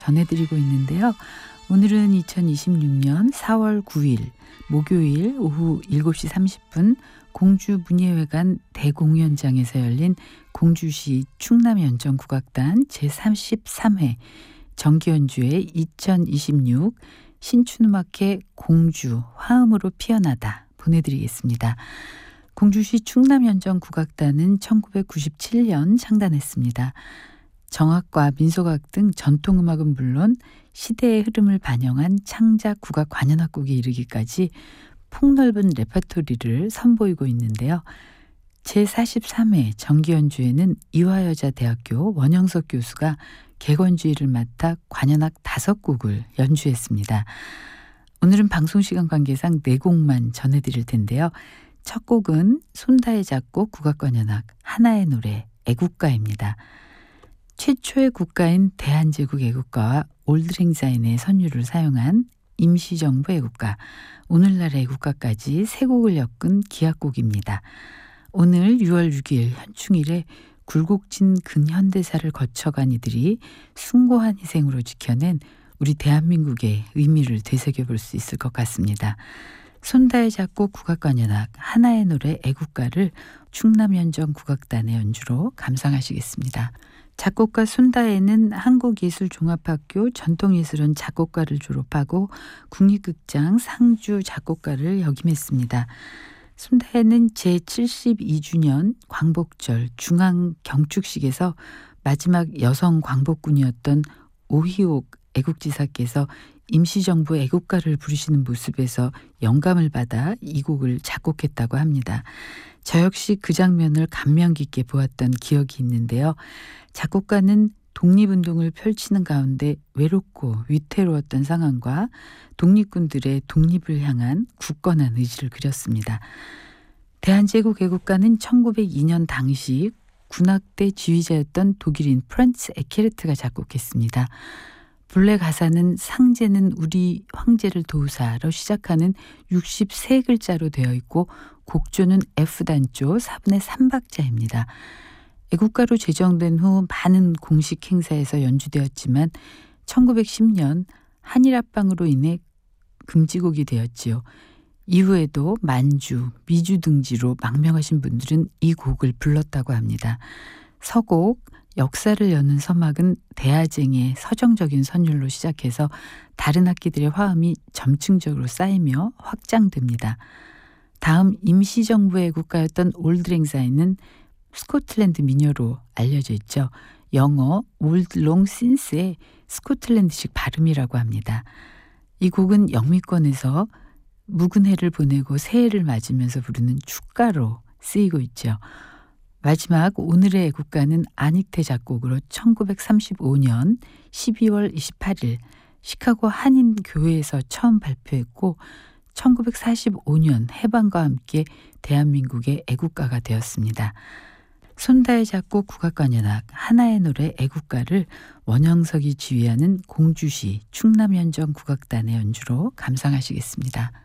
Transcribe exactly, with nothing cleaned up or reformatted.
전해드리고 있는데요. 오늘은 이천이십육년 사월 구일 목요일 오후 일곱 시 삼십 분 공주 문예회관 대공연장에서 열린 공주시 충남연정국악단 제삼십삼회 정기연주회 이천이십육 신춘음악회 공주 화음으로 피어나다 보내드리겠습니다. 공주시 충남연정국악단은 천구백구십칠년 창단했습니다. 정악과 민속악 등 전통음악은 물론 시대의 흐름을 반영한 창작 국악 관현악곡에 이르기까지 폭넓은 레퍼토리를 선보이고 있는데요. 제사십삼회 정기연주회는 이화여자대학교 원영석 교수가 객원주의를 맡아 관현악 다섯 곡을 연주했습니다. 오늘은 방송시간 관계상 네 곡만 전해드릴 텐데요. 첫 곡은 손다혜 작곡 국악관현악 하나의 노래 애국가입니다. 최초의 국가인 대한제국 애국가와 올드랭자인의 선율을 사용한 임시정부 애국가, 오늘날의 애국가까지 세 곡을 엮은 기악곡입니다. 오늘 유월 육일 현충일에 굴곡진 근현대사를 거쳐간 이들이 숭고한 희생으로 지켜낸 우리 대한민국의 의미를 되새겨볼 수 있을 것 같습니다. 손다혜 작곡 국악관현악 하나의 노래 애국가를 충남연정국악단의 연주로 감상하시겠습니다. 작곡가 손다혜는 한국예술종합학교 전통예술원 작곡가를 졸업하고 국립극장 상주 작곡가를 역임했습니다. 손다혜는 제칠십이주년 광복절 중앙경축식에서 마지막 여성 광복군이었던 오희옥 애국지사께서 임시정부 애국가를 부르시는 모습에서 영감을 받아 이 곡을 작곡했다고 합니다. 저 역시 그 장면을 감명 깊게 보았던 기억이 있는데요. 작곡가는 독립운동을 펼치는 가운데 외롭고 위태로웠던 상황과 독립군들의 독립을 향한 굳건한 의지를 그렸습니다. 대한제국 애국가는 천구백이년 당시 군악대 지휘자였던 독일인 프란츠 에케르트가 작곡했습니다. 본래 가사는 상제는 우리 황제를 도우사로 시작하는 육십삼 글자로 되어 있고 곡조는 F단조 사분의 삼박자입니다. 애국가로 제정된 후 많은 공식 행사에서 연주되었지만 천구백십년 한일합방으로 인해 금지곡이 되었지요. 이후에도 만주, 미주 등지로 망명하신 분들은 이 곡을 불렀다고 합니다. 서곡, 역사를 여는 서막은 대하쟁의 서정적인 선율로 시작해서 다른 악기들의 화음이 점층적으로 쌓이며 확장됩니다. 다음 임시정부의 애국가였던 올드랭자인은 스코틀랜드 민요로 알려져 있죠. 영어 Old Long Since의 스코틀랜드식 발음이라고 합니다. 이 곡은 영미권에서 묵은 해를 보내고 새해를 맞으면서 부르는 축가로 쓰이고 있죠. 마지막 오늘의 애국가는 안익태 작곡으로 천구백삼십오년 십이월 이십팔일 시카고 한인교회에서 처음 발표했고 천구백사십오년 해방과 함께 대한민국의 애국가가 되었습니다. 손다혜 작곡 국악관현악 하나의 노래 애국가를 원영석이 지휘하는 공주시 충남연정국악단의 연주로 감상하시겠습니다.